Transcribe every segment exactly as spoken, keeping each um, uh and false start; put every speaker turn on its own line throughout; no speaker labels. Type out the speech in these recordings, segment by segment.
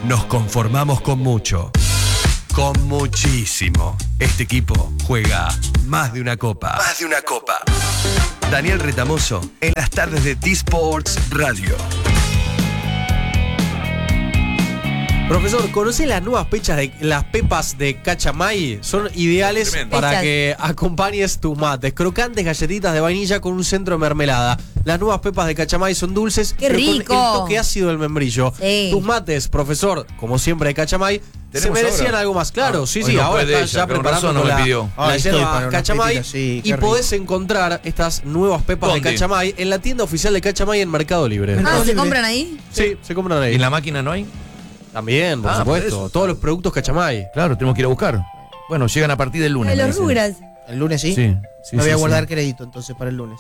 nos conformamos con mucho. Con muchísimo. Este equipo juega más de una copa. Más de una copa. Daniel Retamoso en las tardes de T-Sports Radio.
Profesor, ¿conoce las nuevas pechas de las pepas de Cachamay? Son ideales
Tremendo.
para
Hechas.
que acompañes tus mates. Crocantes galletitas de vainilla con un centro de mermelada. Las nuevas pepas de Cachamay son dulces,
¡Qué
pero
rico!
con el toque ácido del membrillo.
Sí.
Tus mates, profesor, como siempre de Cachamay, se
¿Tenemos
merecían
ahora?
algo más. Claro,
Ah,
sí,
hoy
sí,
no
ahora
puede
está
ella,
ya
con
preparando
razón no
la,
me pidió.
la
Ay, estoy para
yerba
unas
Cachamay.
pepitas, sí, qué
y
rico.
podés encontrar estas nuevas pepas
¿Dónde?
de Cachamay en la tienda oficial de Cachamay en Mercado Libre.
Ah, ¿se
Libre.
compran ahí?
Sí, se compran ahí.
¿Y en la máquina no hay?
También, por
Ah,
supuesto.
por eso.
Todos los productos Cachamay.
Claro, tenemos que ir a buscar. Bueno, llegan a partir del lunes.
De
me
los
dicen.
Rugrats.
¿El lunes sí?
Sí, sí,
Me voy
sí,
a
sí.
guardar crédito entonces para el lunes.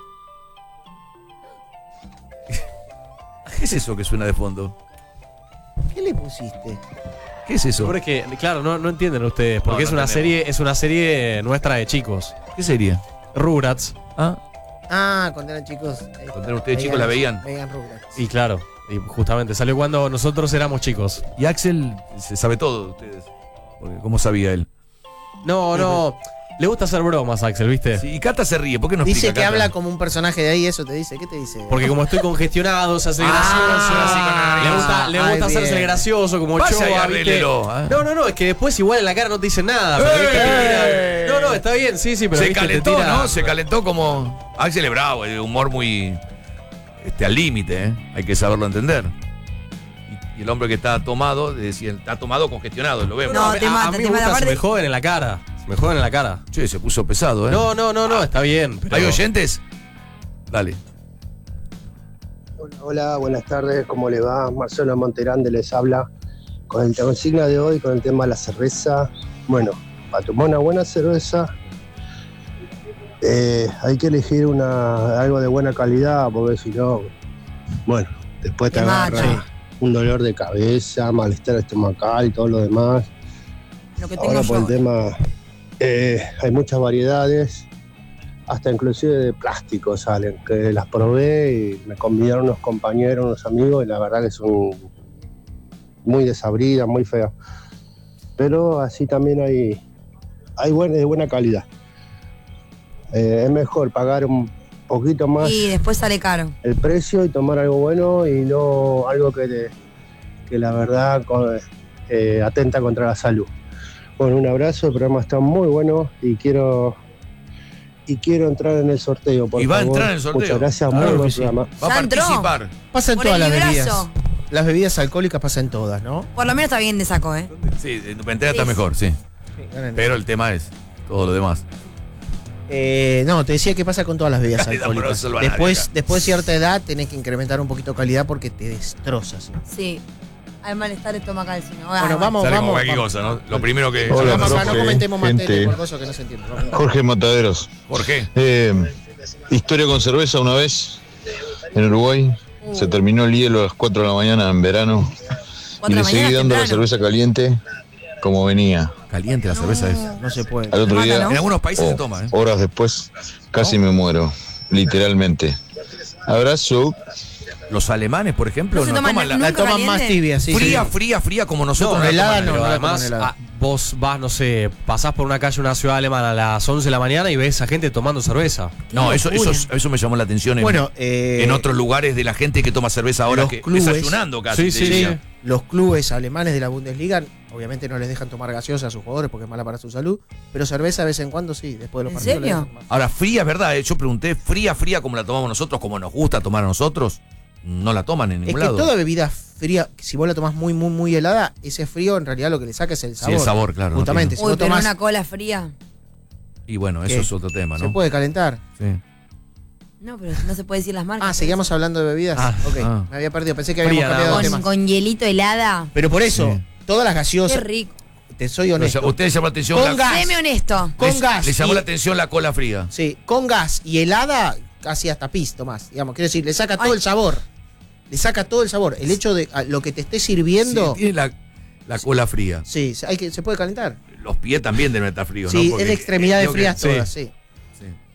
¿Qué es eso que suena de fondo?
¿Qué le pusiste?
¿Qué es eso?
Seguro que, claro, no, no entienden ustedes, porque
No,
es
no
una
entendemos.
serie, es una serie nuestra de chicos.
¿Qué sería?
Rugrats.
Ah,
Ah, cuando eran chicos. eh,
Cuando eran ustedes chicos la veían.
Veían Rugrats.
Y claro, y justamente salió cuando nosotros éramos chicos.
y Axel se sabe todo de ustedes. Porque, ¿cómo sabía él?
No, no. Le gusta hacer bromas, Axel, ¿viste?
Sí, y Cata se ríe. ¿Por qué no
Dice
explica,
que
Cata?
habla como un personaje de ahí, eso te dice. ¿Qué te dice?
Porque como estoy congestionado, se hace
Ah,
gracioso.
sí, con la
le
nariz.
gusta, le
Ay,
gusta hacerse
bien.
el gracioso, como
Vaya y
Ochoa, ¿viste?
arréglelo, ¿eh?
No, no, no, es que después igual en la cara no te dicen nada. Pero, ¿viste? Te
¡Eh!
tiran- No, no, está bien, sí, sí, pero
Se
¿viste? Te
calentó,
tira-
¿no? Se calentó como... Axel es bravo, de humor muy... Este, al límite, ¿eh? Hay que saberlo entender. Y, y el hombre que está tomado, decía, está tomado congestionado, lo vemos.
No,
a-
te
a-
mata,
a mí
te
me
mata.
gusta, se
Aparte-
me joden en la cara. Se me joden en la cara.
Che, se puso pesado, ¿eh?
No, no, no, no, está bien. pero-
¿Hay oyentes? Dale.
Hola, hola, buenas tardes, ¿cómo le va? Marcelo Monterande les habla con el consigna de hoy, con el tema de la cerveza. Bueno, para tomar una buena cerveza eh, hay que elegir una, algo de buena calidad, porque si no, bueno, después te
Te mata.
agarra un dolor de cabeza, malestar estomacal y todo lo demás.
Lo que tengo
Ahora por el
yo.
tema, eh, hay muchas variedades, hasta inclusive de plástico salen, que las probé y me convidaron unos compañeros, unos amigos, y la verdad que son muy desabridas, muy feas. Pero así también hay, hay buen- de buena calidad. Eh, es mejor pagar un poquito más
Y después sale caro.
el precio y tomar algo bueno y no algo que, te- que la verdad con- eh, atenta contra la salud. Bueno, un abrazo, el programa está muy bueno y quiero y quiero entrar en el sorteo, por
Y va a
favor.
entrar en el sorteo.
Muchas gracias,
Claro
muy
que
buen
sí.
programa.
Va a
Ya entró.
participar.
Pasa en
Por
todas
el
las bebidas.
librazo.
Las bebidas alcohólicas pasan todas, ¿no?
Por lo menos está bien de saco, ¿eh?
Sí, en tu entera está
Sí.
mejor, sí.
Ganan.
Pero el tema es todo lo demás.
Eh, no, te decía que pasa con todas las bebidas
Ay,
alcohólicas.
amoroso el banario
Después,
acá.
después de cierta edad tenés que incrementar un poquito calidad porque te destrozas.
Sí. Hay malestar estomacal, si no.
Bueno, vamos,
Sale como
vamos.
cualquier
vamos.
cosa, ¿no? Lo primero que...
Hola,
Vamos acá, no
profe,
comentemos más
gente.
tele por cosas que no se entienden. Vamos.
Jorge Mataderos.
Jorge.
Eh, historia con cerveza una vez en Uruguay. Se terminó el hielo a las cuatro de la mañana en verano.
Cuatro
Y
de
le
la
seguí
mañana
dando la
temprano.
cerveza caliente como venía.
Caliente la cerveza es.
No se puede.
Al otro
Mata,
día,
¿no?
En algunos países
oh,
se toma, ¿eh?
horas después, casi me muero. Literalmente. Abrazo.
Los alemanes, por ejemplo,
No se
no
toman
toman la,
nunca
La toman más
caliente.
tibia, sí.
fría,
sí.
fría, fría como nosotros.
No,
la
helada
toman.
no,
Pero
no la
además,
toman helada.
ah, vos vas, no sé, pasás por una calle, una ciudad alemana a las once de la mañana y ves a gente tomando cerveza.
No,
Qué
eso, eso,
locura.
eso me llamó la atención en,
Bueno, eh,
en otros lugares de la gente que toma cerveza ahora,
los
que
clubes-
desayunando casi.
Sí,
te
sí,
diría.
sí.
los clubes alemanes de la Bundesliga obviamente no les dejan tomar gaseosa a sus jugadores porque es mala para su salud, pero cerveza de vez en cuando sí, después de los
¿En
partidos. les
serio?
dejan tomar.
Ahora, fría, es verdad, eh, yo pregunté, fría, fría como la tomamos nosotros, como nos gusta tomar a nosotros, no la toman en
Es
ningún
que
lado.
toda bebida fría, si vos la tomás muy, muy, muy helada, ese frío en realidad lo que le saca es el
Sí,
sabor.
el sabor, claro. no
Justamente,
tiene-
Uy,
si
pero
vos tomás,
una cola fría.
Y bueno, eso
¿Qué?
es otro tema,
se
¿no?
puede calentar.
Sí.
No, pero no se puede decir las marcas.
Ah, seguíamos hablando de bebidas.
Ah,
ok,
ah.
me había perdido, pensé que habíamos
Fría, nada
cambiado de
Con,
tema.
con hielito helada.
Pero por eso,
Sí.
todas las
Qué
gaseosas,
rico.
te soy
O
honesto,
sea, usted llamó la atención
Con
la,
gas.
Séme honesto.
con
les-
gas.
les llamó
y-
la atención la cola fría.
Sí, con gas y helada, casi hasta pis tomás. Digamos, quiero decir, le saca todo
Ay.
el sabor. Le saca todo el sabor. El hecho de a, lo que te esté sirviendo,
Sí, tiene la, la cola fría.
sí, se- hay que, se puede calentar.
Los pies también deben estar fríos,
Sí,
¿no?
es de extremidades
creo que-
frías
sí.
todas, sí.
Sí.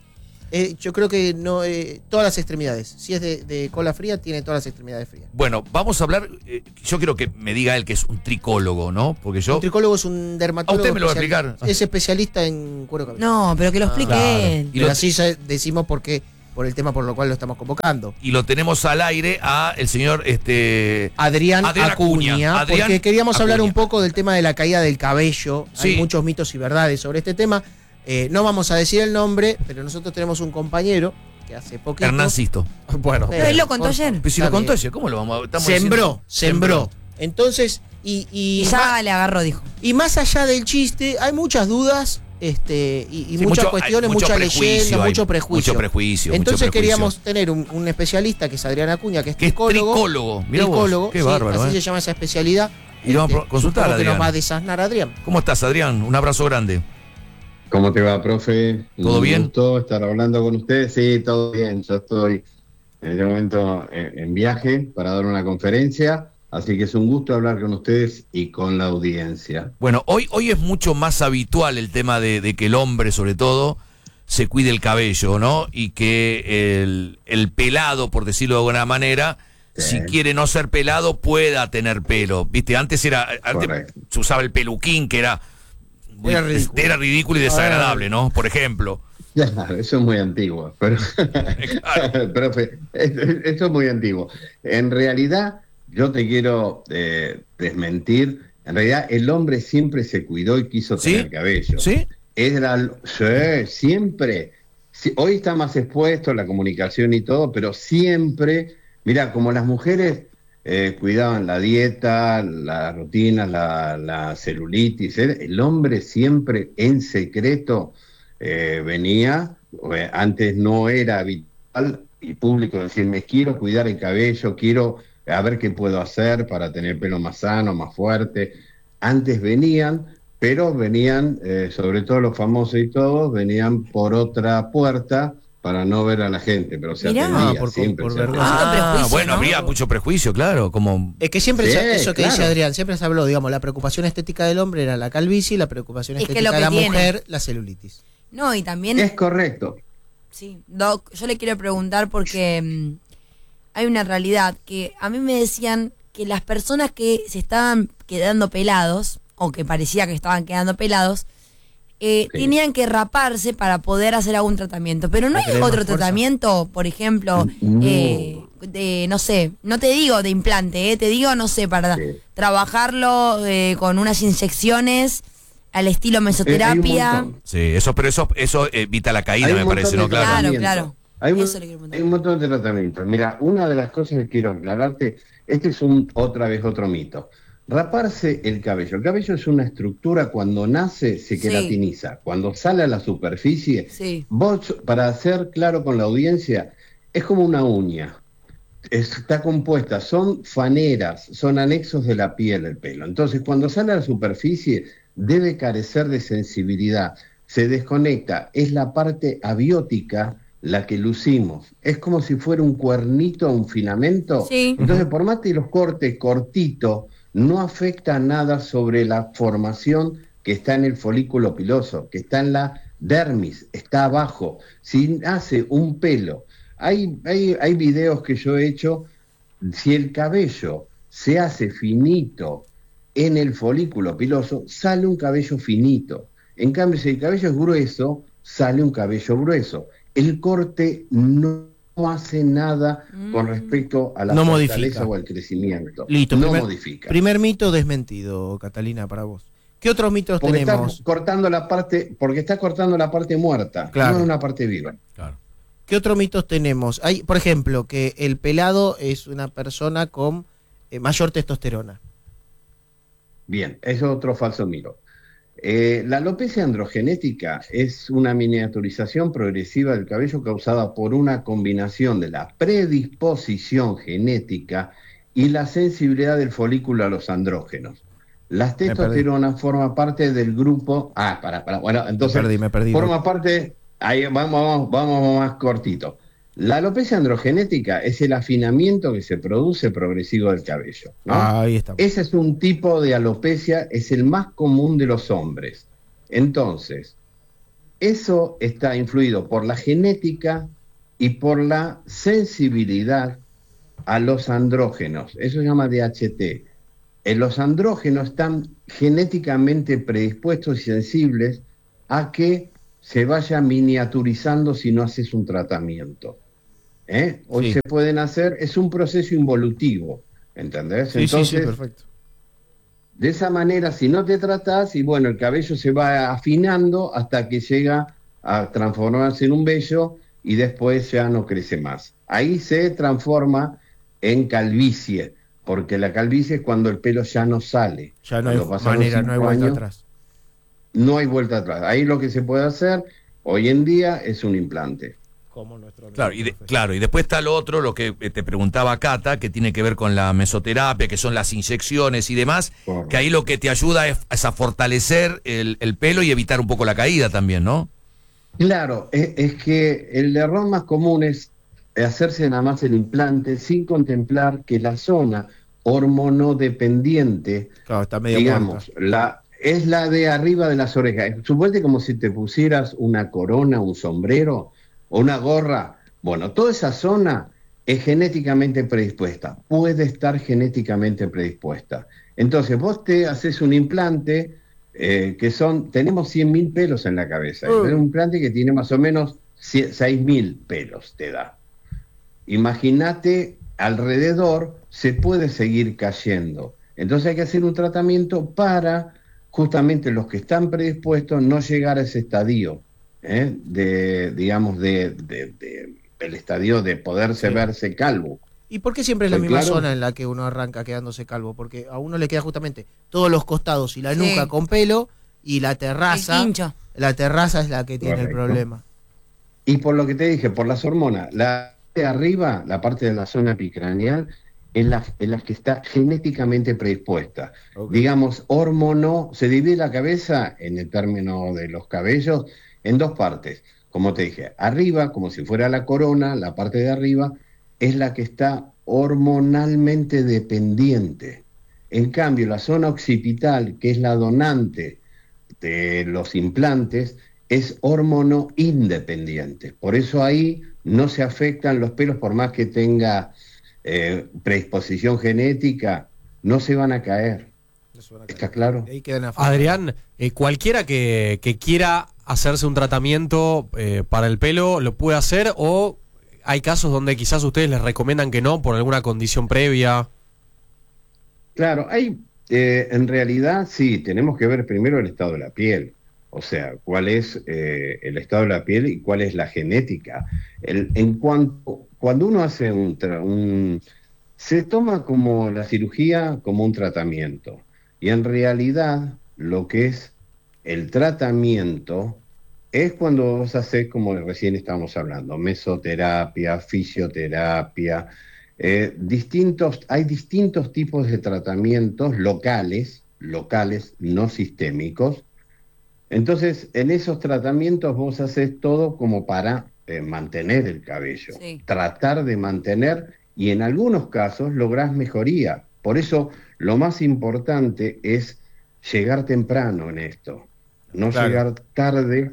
Eh, yo creo que no eh, todas las extremidades. Si es de, de cola fría, tiene todas las extremidades frías.
Bueno, vamos a hablar. eh, yo quiero que me diga él que es un tricólogo, ¿no? Porque yo.
Un tricólogo es un dermatólogo.
¿A usted me lo va a
especial-
explicar?
Es especialista en cuero cabelludo.
No, pero que lo explique
claro.
él.
Y
Pero
lo-
así ya decimos por qué, por el tema por lo cual lo estamos convocando.
Y lo tenemos al aire a el señor este
Adrián,
Adrián Acuña.
Acuña,
Adrián
porque queríamos hablar
Acuña.
un poco del tema de la caída del cabello.
Sí.
Hay muchos mitos y verdades sobre este tema. Eh, no vamos a decir el nombre, pero nosotros tenemos un compañero que hace poquito...
Hernán Sisto.
Bueno,
Eh,
Pero él lo contó
por-
ayer.
Pero si
Está
lo contó
bien.
ella, ¿cómo lo vamos a estamos
Sembró,
diciendo?
sembró. Entonces, y, y,
Y ya le agarró, dijo.
y más allá del chiste, hay muchas dudas este, y, y
Sí,
muchas
mucho-
cuestiones,
hay mucho
mucha
prejuicio,
leyenda,
hay
mucho prejuicio.
mucho prejuicio,
Entonces
mucho prejuicio.
queríamos tener un, un especialista que es Adrián Acuña, que es
Que es
tricólogo.
tricólogo. Mirá vos,
Tricólogo,
qué
sí,
bárbaro,
así
¿eh?
se llama esa especialidad.
Y lo vamos a
Este,
consultar,
supongo que
Adrián.
nos va a desasnar Adrián.
¿Cómo estás, Adrián? Un abrazo grande.
¿Cómo te va, profe?
¿Todo
Un
bien?
gusto estar hablando con ustedes. Sí, todo bien. Yo estoy en este momento en, en viaje para dar una conferencia, así que es un gusto hablar con ustedes y con la audiencia.
Bueno, hoy, hoy es mucho más habitual el tema de, de que el hombre, sobre todo, se cuide el cabello, ¿no? Y que el, el pelado, por decirlo de alguna manera,
Sí.
si quiere no ser pelado, pueda tener pelo. ¿Viste? Antes era antes
Correcto.
se usaba el peluquín, que era, muy-
Era ridículo.
era ridículo y desagradable, ¿no? Por ejemplo.
Claro, eso es muy antiguo, pero
Claro.
profe, esto, esto es muy antiguo. En realidad, yo te quiero eh, desmentir. En realidad, el hombre siempre se cuidó y quiso
¿Sí?
tener cabello.
¿Sí?
Era, sí, siempre. Sí, hoy está más expuesto la comunicación y todo, pero siempre, mira, como las mujeres eh, cuidaban la dieta, la rutina, la, la celulitis, eh, el hombre siempre en secreto eh, venía, eh, antes no era habitual y público decir, me quiero cuidar el cabello, quiero a ver qué puedo hacer para tener pelo más sano, más fuerte. Antes venían, pero venían, eh, sobre todo los famosos y todos, venían por otra puerta para no ver a la gente, pero se
Mirá.
atendía
Ah, por-
siempre.
por
se
vergüenza.
atendía.
Tanto
Ah,
prejuicio,
bueno,
¿no?
habría mucho prejuicio, claro, como
Es que siempre,
Sí,
se- eso que
claro.
dice Adrián, siempre se habló, digamos, la preocupación estética del hombre era la calvicie y la preocupación
Es que
estética
lo
de
que
la
tiene.
mujer, la celulitis.
No, y también.
Es correcto.
Sí, Doc, yo le quiero preguntar porque mm, hay una realidad que a mí me decían que las personas que se estaban quedando pelados, o que parecía que estaban quedando pelados, eh,
Sí.
tenían que raparse para poder hacer algún tratamiento. Pero no
Para
hay
que le dé más
otro
fuerza.
tratamiento, por ejemplo,
No.
eh, de, no sé, no te digo de implante, eh, te digo, no sé, para
Sí.
trabajarlo eh, con unas inyecciones al estilo
Eh, hay un
mesoterapia.
montón.
sí, eso, pero eso, eso evita la caída,
Hay un
me
montón
parece,
de
¿no? Claro.
Claro,
tratamientos.
claro.
Hay un,
Eso le quiero preguntar.
hay un montón de tratamientos. Mira, una de las cosas que quiero aclararte, este es un otra vez otro mito. Raparse el cabello. El cabello es una estructura, cuando nace se
Sí.
queratiniza. Cuando sale a la superficie,
Sí.
vos, para ser claro con la audiencia, es como una uña. Está compuesta, son faneras, son anexos de la piel el pelo. Entonces, cuando sale a la superficie, debe carecer de sensibilidad. Se desconecta, es la parte abiótica la que lucimos. Es como si fuera un cuernito, un filamento.
Sí.
Entonces, por más que los cortes cortito, no afecta nada sobre la formación que está en el folículo piloso, que está en la dermis, está abajo. Si hace un pelo, hay, hay, hay videos que yo he hecho, si el cabello se hace finito en el folículo piloso, sale un cabello finito. En cambio, si el cabello es grueso, sale un cabello grueso. El corte no hace nada con respecto a la
No
fortaleza
modifica.
o al crecimiento.
Listo,
no
primer,
modifica.
primer mito desmentido, Catalina, para vos. ¿Qué otros mitos
porque está
tenemos?
cortando la parte, porque está cortando la parte muerta,
Claro.
no una parte viva.
Claro.
¿Qué otros mitos tenemos? Hay, por ejemplo, que el pelado es una persona con eh, mayor testosterona.
Bien, es otro falso mito. Eh, la alopecia androgenética es una miniaturización progresiva del cabello causada por una combinación de la predisposición genética y la sensibilidad del folículo a los andrógenos. Las
perdí.
testosteronas forman parte del grupo... Ah, para, para, bueno, entonces...
Me perdí, me perdí.
Forma parte... Ahí vamos, vamos, vamos más cortito. La alopecia androgenética es el afinamiento que se produce progresivo del cabello, ¿no?
Ahí está.
Ese es un tipo de alopecia, es el más común de los hombres. Entonces, eso está influido por la genética y por la sensibilidad a los andrógenos. Eso se llama D H T. Eh, los andrógenos están genéticamente predispuestos y sensibles a que se vaya miniaturizando si no haces un tratamiento. ¿Eh? Hoy
Sí.
se pueden hacer, es un proceso involutivo, ¿entendés?
Sí,
Entonces,
sí, sí, perfecto.
de esa manera, si no te tratás, y bueno, el cabello se va afinando hasta que llega a transformarse en un vello y después ya no crece más. Ahí se transforma en calvicie, porque la calvicie es cuando el pelo ya no sale.
Ya no hay
Cuando pasan los
manera, no hay
cinco
vuelta
años,
atrás.
No hay vuelta atrás. Ahí lo que se puede hacer hoy en día es un implante.
Como nuestro amigo
Claro y, de-
profesor.
claro, y después está lo otro, lo que eh, te preguntaba Cata, que tiene que ver con la mesoterapia, que son las inyecciones y demás,
Correcto.
que ahí lo que te ayuda es, es a fortalecer el, el pelo y evitar un poco la caída también, ¿no?
Claro, es, es que el error más común es hacerse nada más el implante sin contemplar que la zona hormonodependiente,
Claro, está medio
digamos,
muerta.
la, es la de arriba de las orejas. Suponete como si te pusieras una corona, un sombrero o una gorra. Bueno, toda esa zona es genéticamente predispuesta, puede estar genéticamente predispuesta. Entonces vos te haces un implante eh, que son, tenemos cien mil pelos en la cabeza,
Uh.
es un implante que tiene más o menos seis mil pelos, te da. Imagínate, alrededor se puede seguir cayendo. Entonces hay que hacer un tratamiento para justamente los que están predispuestos no llegar a ese estadio, ¿eh? de, digamos, de, de, de- del estadio de poderse
Sí.
verse calvo.
¿Y por qué siempre es la
¿Estoy
misma
claro?
zona en la que uno arranca quedándose calvo? Porque a uno le queda justamente todos los costados y la
Sí.
nuca con pelo, y la terraza,
El quincho.
la terraza es la que tiene
Correcto.
el problema.
Y por lo que te dije, por las hormonas, la de arriba, la parte de la zona epicraneal, es la, es la que está genéticamente predispuesta.
Ok.
Digamos, hormono, se divide la cabeza, en el término de los cabellos, en dos partes. Como te dije, arriba, como si fuera la corona, la parte de arriba, es la que está hormonalmente dependiente. En cambio, la zona occipital, que es la donante de los implantes, es hormono independiente. Por eso ahí no se afectan los pelos, por más que tenga eh, predisposición genética, no se van a caer. ¿Está claro?
Ahí quedan afuera.
Adrián, eh, cualquiera que, que quiera hacerse un tratamiento eh, para el pelo, ¿lo puede hacer? ¿O hay casos donde quizás ustedes les recomiendan que no por alguna condición previa?
Claro, hay, eh, en realidad sí, tenemos que ver primero el estado de la piel, o sea, cuál es eh, el estado de la piel y cuál es la genética. El, en cuanto, cuando uno hace un, tra- un, se toma como la cirugía como un tratamiento, y en realidad lo que es el tratamiento es cuando vos haces, como recién estábamos hablando, mesoterapia, fisioterapia, eh, distintos, hay distintos tipos de tratamientos locales, locales, no sistémicos. Entonces, en esos tratamientos vos haces todo como para eh, mantener el cabello,
Sí.
tratar de mantener, y en algunos casos lográs mejoría. Por eso, lo más importante es llegar temprano en esto, no
Claro.
llegar tarde,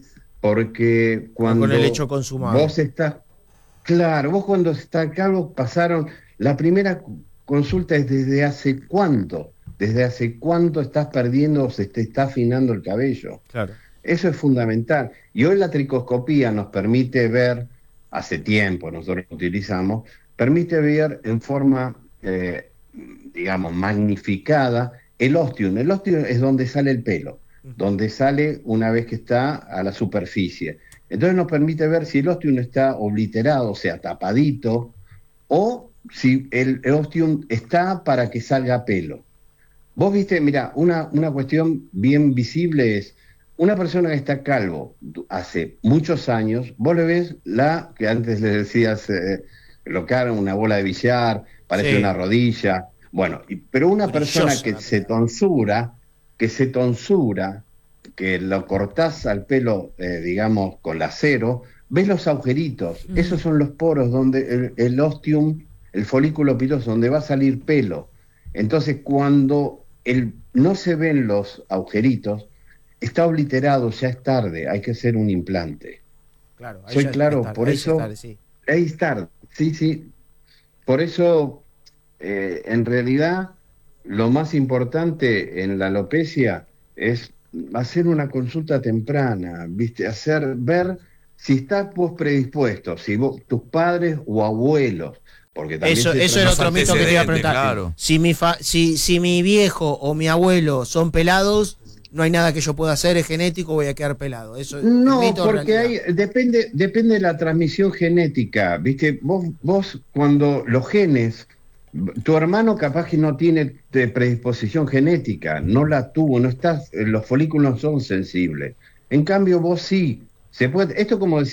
porque cuando
con el hecho consumado.
vos estás, claro, vos cuando estás calvo pasaron, la primera consulta es desde hace cuánto, desde hace cuánto estás perdiendo o se te está afinando el cabello.
Claro.
Eso es fundamental. Y hoy la tricoscopía nos permite ver, hace tiempo nosotros lo utilizamos, permite ver en forma, eh, digamos, magnificada el ostium. El ostium es donde sale el pelo, donde sale una vez que está a la superficie. Entonces nos permite ver si el ostium está obliterado, o sea, tapadito, o si el, el ostium está para que salga pelo. Vos viste, mira, una, una cuestión bien visible es, una persona que está calvo hace muchos años, vos le ves la, que antes le decías, eh, lo que era una bola de billar, parece
Sí.
una rodilla, bueno, y- pero una
Brillosa
persona que
la
se
piel.
tonsura, que se tonsura, que lo cortás al pelo, eh, digamos, con lacero, ves los agujeritos,
Mm.
esos son los poros donde el, el ostium, el folículo piloso, donde va a salir pelo. Entonces, cuando el, no se ven los agujeritos, está obliterado, ya es tarde, hay que hacer un implante.
Claro, ahí
Soy
ya
claro,
es tarde,
por
ahí
eso,
ya es tarde, sí.
ahí es tarde, sí, sí. Por eso, eh, en realidad, lo más importante en la alopecia es hacer una consulta temprana, ¿viste? Hacer, ver si estás vos predispuesto, si vos, tus padres o abuelos, porque también
Eso,
se
eso era
trata-
otro mito que te iba a preguntar.
Claro.
Si, mi fa- si, si mi viejo o mi abuelo son pelados, no hay nada que yo pueda hacer, es genético, voy a quedar pelado. Eso es
No,
mito o
porque
realidad.
hay, depende, depende de la transmisión genética, ¿viste? Vos, vos cuando los genes, tu hermano capaz que no tiene de predisposición genética, no la tuvo, no estás, los folículos son sensibles. En cambio vos sí, se puede, esto como decía